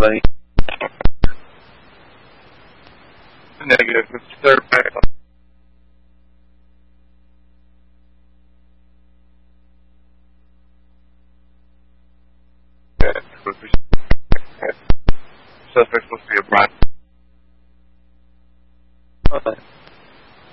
lane. Negative. It's third back. Suspect supposed to be a Brian.